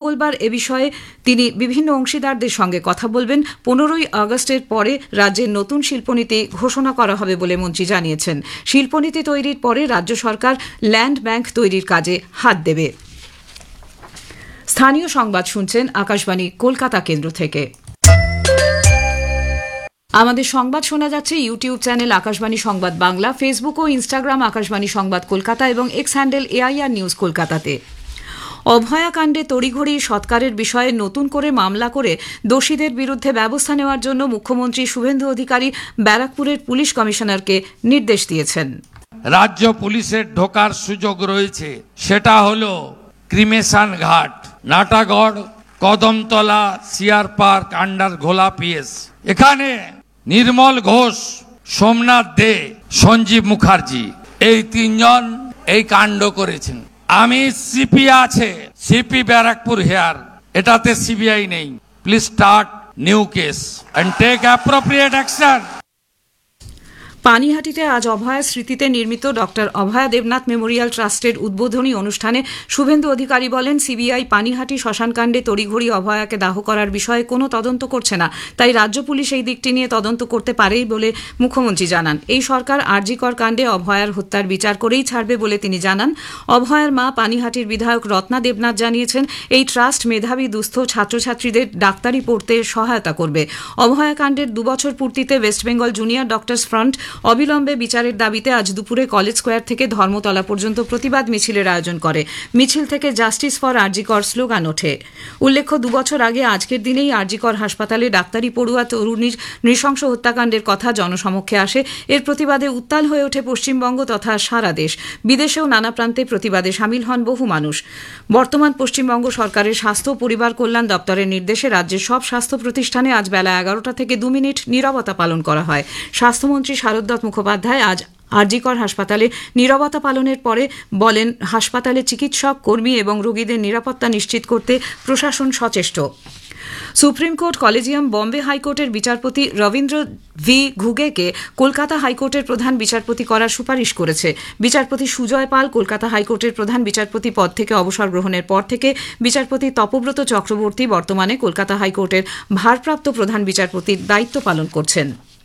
মঙ্গলবার এ বিষয়ে তিনি বিভিন্ন অংশীদারদের সঙ্গে কথা বলবেন। 15ই আগস্টের পরে রাজ্যের নতুন শিল্পনীতি ঘোষণা করা হবে বলে মন্ত্রী জানিয়েছেন। শিল্পনীতি তৈরির পরে রাজ্য সরকার ল্যান্ড ব্যাংক তৈরির কাজে হাত দেবে। স্থানীয় সংবাদ শুনছেন আকাশবাণী কলকাতা কেন্দ্র থেকে। আমাদের সংবাদ শোনা যাচ্ছে ইউটিউব চ্যানেল আকাশবাণী সংবাদ বাংলা, ফেসবুক ও ইনস্টাগ্রাম আকাশবাণী সংবাদ কলকাতা এবং এক্স হ্যান্ডেল AIR নিউজ কলকাতাতে। অভয়াকাণ্ডে তড়িঘড়ি সৎকারের বিষয়ে নতুন করে মামলা করে দোষীদের বিরুদ্ধে ব্যবস্থা নেওয়ার জন্য মুখ্যমন্ত্রী শুভেন্দু অধিকারী ব্যারাকপুরের পুলিশ কমিশনারকে নির্দেশ দিয়েছেন। রাজ্য পুলিশের ঢোকার সুযোগ রয়েছে, সেটা হলো ক্রিমেশন ঘাট, Natagarh, Kadamtala, CR park under ঘোলা পিএস। এখানে নির্মল ঘোষ, সোমনাথ দে, সঞ্জীব মুখার্জি এই তিনজন এই কাণ্ড করেছেন। আমি সিপি আছে, সিপি ব্যারাকপুর হেয়ার, এটাতে সিবিআই নেই। Please start new case and take appropriate action. পানিহাটিতে আজ অভয়া স্মৃতিতে নির্মিত ডক্টর অভয়া দেবনাথ মেমোরিয়াল ট্রাস্টের উদ্বোধনী অনুষ্ঠানে শুভেন্দু অধিকারী বলেন, সিবিআই পানিহাটি শ্মশানকাণ্ডে তড়িঘড়ি অভয়াকে দাহ করার বিষয়ে কোনো তদন্ত করছে না, তাই রাজ্য পুলিশ এই দিকটি নিয়ে তদন্ত করতে পারেই বলে মুখ্যমন্ত্রী জানান। এই সরকার আরজিকর কাণ্ডে অভয়ার হত্যার বিচার করেই ছাড়বে বলে তিনি জানান। অভয়ার মা পানিহাটির বিধায়ক রত্না দেবনাথ জানিয়েছেন, এই ট্রাস্ট মেধাবী দুস্থ ছাত্রছাত্রীদের ডাক্তারি পড়তে সহায়তা করবে। অভয়া কাণ্ডের 2 বছর পূর্তিতে West Bengal junior doctors front অবিলম্বে বিচারের দাবিতে আজ দুপুরে কলেজ স্কোয়ার থেকে ধর্মতলা পর্যন্ত প্রতিবাদ মিছিলের আয়োজন করে। মিছিল থেকে জাস্টিস ফর আরজিকর স্লোগান ওঠে। উল্লেখ্য, 2 বছর আগে আজকের দিনেই আরজিকর হাসপাতালে ডাক্তারি পড়ুয়া তরুণীর নৃশংস হত্যাকাণ্ডের কথা জনসমক্ষে আসে। এর প্রতিবাদে উত্তাল হয়ে ওঠে পশ্চিমবঙ্গ তথা সারা দেশ। বিদেশেও নানা প্রান্তে প্রতিবাদে সামিল হন বহু মানুষ। বর্তমান পশ্চিমবঙ্গ সরকারের স্বাস্থ্য ও পরিবার কল্যাণ দপ্তরের নির্দেশে রাজ্যের সব স্বাস্থ্য প্রতিষ্ঠানে আজ বেলা 11টা থেকে 2 মিনিট নীরবতা পালন করা হয়। স্বাস্থ্যমন্ত্রী শারদত্ত মুখোপাধ্যায় আজ আরজিকর হাসপাতালে নীরবতা পালনের পরে বলেন, হাসপাতালে চিকিৎসক, কর্মী এবং রোগীদের নিরাপত্তা নিশ্চিত করতে প্রশাসন সচেষ্ট। সুপ্রিম কোর্ট কলেজিয়াম বম্বে হাইকোর্টের বিচারপতি রবীন্দ্র ভি ঘুগেকে কলকাতা হাইকোর্টের প্রধান বিচারপতি করার সুপারিশ করেছে। বিচারপতি সুজয় পাল কলকাতা হাইকোর্টের প্রধান বিচারপতি পদ থেকে অবসর গ্রহণের পর থেকে বিচারপতি তপব্রত চক্রবর্তী বর্তমানে কলকাতা হাইকোর্টের ভারপ্রাপ্ত প্রধান বিচারপতির দায়িত্ব পালন করছেন।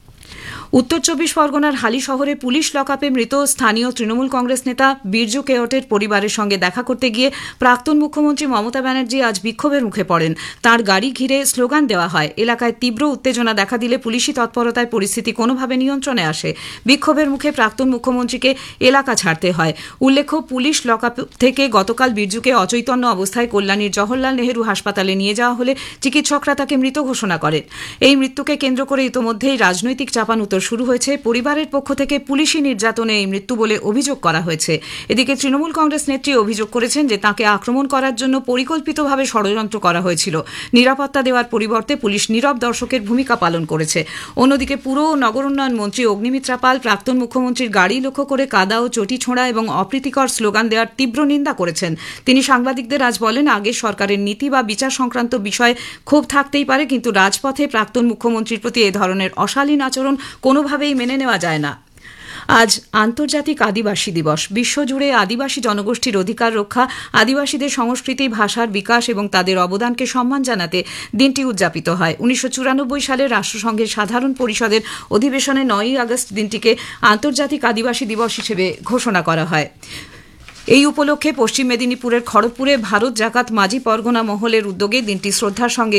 উত্তর 24 পরগনার হালি শহরে পুলিশ লকআপে মৃত স্থানীয় তৃণমূল কংগ্রেস নেতা বীরজু কেওটের পরিবারের সঙ্গে দেখা করতে গিয়ে প্রাক্তন মুখ্যমন্ত্রী মমতা ব্যানার্জি আজ বিক্ষোভের মুখে পড়েন। তাঁর গাড়ি ঘিরে স্লোগান দেওয়া হয়। এলাকায় তীব্র উত্তেজনা দেখা দিলে পুলিশি তৎপরতায় পরিস্থিতি কোনোভাবে নিয়ন্ত্রণে আসে। বিক্ষোভের মুখে প্রাক্তন মুখ্যমন্ত্রীকে এলাকা ছাড়তে হয়। উল্লেখ্য, পুলিশ লকআপ থেকে গতকাল বীরজুকে অচৈতন্য অবস্থায় কল্যাণীর জওহরলাল নেহেরু হাসপাতালে নিয়ে যাওয়া হলে চিকিৎসকরা তাকে মৃত ঘোষণা করেন। এই মৃত্যুকে কেন্দ্র করে ইতোমধ্যেই রাজনৈতিক চাপানুতোর শুরু হয়েছে। পরিবারের পক্ষ থেকে পুলিশি নির্যাতনে এই মৃত্যু বলে অভিযোগ করা হয়েছে। এদিকে তৃণমূল কংগ্রেস নেত্রী অভিযোগ করেছেন যে তাঁকে আক্রমণ করার জন্য পরিকল্পিতভাবে ষড়যন্ত্র করা হয়েছিল। নিরাপত্তা দেওয়ার পরিবর্তে পুলিশ নীরব দর্শকের ভূমিকা পালন করেছে। অন্যদিকে পুর ও নগর উন্নয়ন মন্ত্রী অগ্নিমিত্রা পাল প্রাক্তন মুখ্যমন্ত্রীর গাড়ি লক্ষ্য করে কাদা ও চটি ছোঁড়া এবং অপ্রীতিকর স্লোগান দেওয়ার তীব্র নিন্দা করেছেন। তিনি সাংবাদিকদের আজ বলেন, আগের সরকারের নীতি বা বিচার সংক্রান্ত বিষয়ে ক্ষোভ থাকতেই পারে, কিন্তু রাজপথে প্রাক্তন মুখ্যমন্ত্রীর প্রতি এ ধরনের অশালীন আচরণ কোনোভাবেই মেনে নেওয়া যায় না। আজ আন্তর্জাতিক আদিবাসী দিবস। বিশ্বজুড়ে আদিবাসী জনগোষ্ঠীর অধিকার রক্ষা, আদিবাসীদের সংস্কৃতি, ভাষার বিকাশ এবং তাদের অবদানকে সম্মান জানাতে দিনটি উদযাপিত হয়। 1994 সালে রাষ্ট্রসংঘের সাধারণ পরিষদের অধিবেশনে 9ই আগস্ট দিনটিকে আন্তর্জাতিক আদিবাসী দিবস হিসেবে ঘোষণা করা হয়। এই উপলক্ষে পশ্চিম মেদিনীপুরের খড়গপুরে ভারত জাকাত মাঝি পরগনা মহলের উদ্যোগে দিনটি শ্রদ্ধার সঙ্গে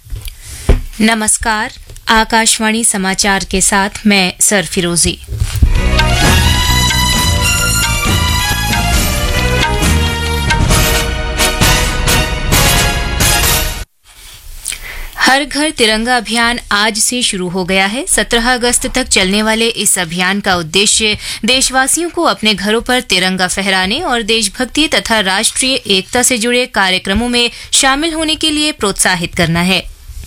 नमस्कार, आकाशवाणी समाचार के साथ मैं सरफिरोजी। हर घर तिरंगा अभियान आज से शुरू हो गया है। 17 अगस्त तक चलने वाले इस अभियान का उद्देश्य देशवासियों को अपने घरों पर तिरंगा फहराने और देशभक्ति तथा राष्ट्रीय एकता से जुड़े कार्यक्रमों में शामिल होने के लिए प्रोत्साहित करना है।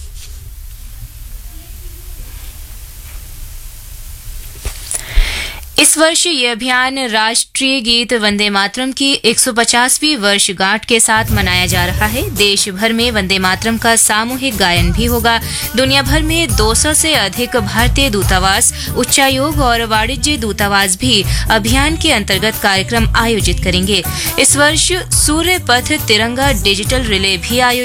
इस वर्ष ये अभियान राष्ट्रीय गीत वंदे मातरम की 150वीं वर्षगांठ के साथ मनाया जा रहा है। देश भर में वंदे मातरम का सामूहिक गायन भी होगा। दुनिया भर में 200 से अधिक भारतीय दूतावास, उच्चायोग और वाणिज्य दूतावास भी अभियान के अंतर्गत कार्यक्रम आयोजित करेंगे। इस वर्ष सूर्य पथ तिरंगा डिजिटल रिले भी आयोजित